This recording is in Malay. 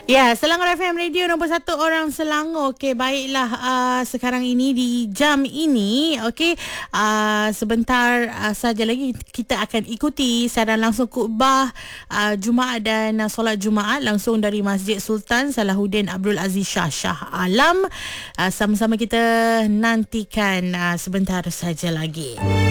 Ya, Selangor FM Radio nombor 1 orang Selangor. Okey, baiklah, sekarang ini di jam ini, okey, sebentar saja lagi kita akan ikuti siaran langsung khutbah Jumaat dan solat Jumaat langsung dari Masjid Sultan Salahuddin Abdul Aziz Shah Alam. Sama-sama kita nantikan sebentar saja lagi.